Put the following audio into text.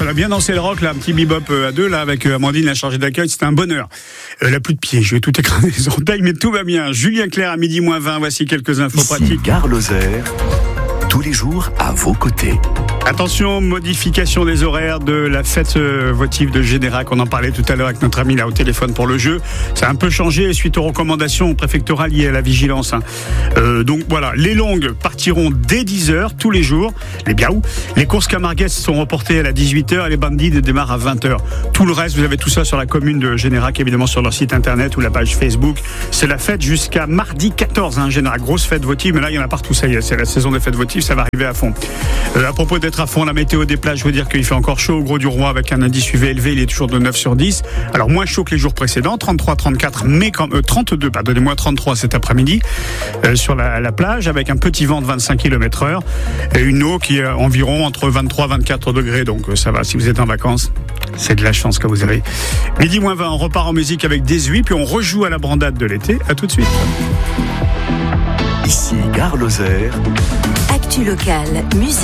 On a bien dansé le rock, là, un petit bebop à deux, là, avec Amandine, la chargée d'accueil. C'était un bonheur. La pluie de pied, je vais tout écraser les orteils, mais tout va bien. Julien Clerc à midi moins 20. Voici quelques infos pratiques. Gare Lozère, tous les jours à vos côtés. Attention, modification des horaires de la fête votive de Générac. On en parlait tout à l'heure avec notre ami là au téléphone pour le jeu. Ça a un peu changé suite aux recommandations préfectorales liées à la vigilance. Donc voilà, les longues partiront dès 10h tous les jours. Les biaous. Les courses camarguaises sont reportées à la 18h et les bandits démarrent à 20h. Tout le reste, vous avez tout ça sur la commune de Générac, évidemment sur leur site internet ou la page Facebook. C'est la fête jusqu'à mardi 14, Générac. Grosse fête votive, mais là il y en a partout, ça y est, c'est la saison des fêtes votives, ça va arriver à fond. À propos d'être à fond, la météo des plages, je veux dire qu'il fait encore chaud au Gros du Roi avec un indice UV élevé, il est toujours de 9 sur 10. Alors moins chaud que les jours précédents, 33, 34, mais 32, pardonnez-moi, 33 cet après-midi sur la plage avec un petit vent de 25 km/h et une eau qui est environ entre 23 et 24 degrés, donc ça va, si vous êtes en vacances, c'est de la chance que vous avez. Midi moins 20, on repart en musique avec des huiles, puis on rejoue à la brandade de l'été. À tout de suite. Ici Gare Lozère. Actu locale, musique.